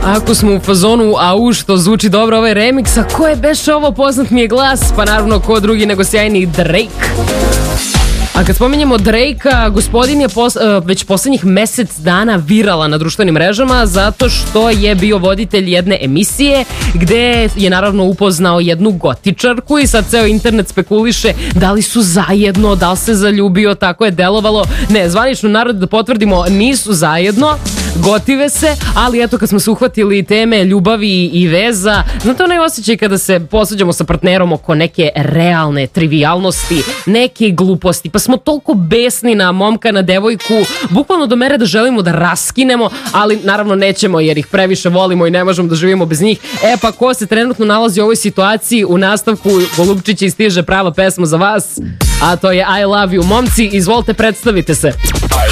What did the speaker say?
Ako smo u fazonu, što zvuči dobro ovaj remix, a ko je beše ovo, poznat mi je glas, pa naravno ko drugi nego sjajni Drake. A kad spominjemo Drake-a, gospodin je već poslednjih mesec dana virala na društvenim mrežama zato što je bio voditelj jedne emisije gde je naravno upoznao jednu gotičarku i sad ceo internet spekuliše da li su zajedno, da li se zaljubio, tako je delovalo. Ne, zvanično narod da potvrdimo, nisu zajedno, gotive se, ali eto kad smo se uhvatili teme ljubavi i veza, znate onaj osjećaj kada se posvađamo sa partnerom oko neke realne trivijalnosti, neke gluposti, pa smo toliko besni na momka, na devojku, bukvalno do mere da želimo da raskinemo, ali naravno nećemo jer ih previše volimo i ne možemo da živimo bez njih. E pa ko se trenutno nalazi u ovoj situaciji, u nastavku Golubčića stiže prava pesma za vas, a to je I Love You. Momci, izvolite, predstavite se.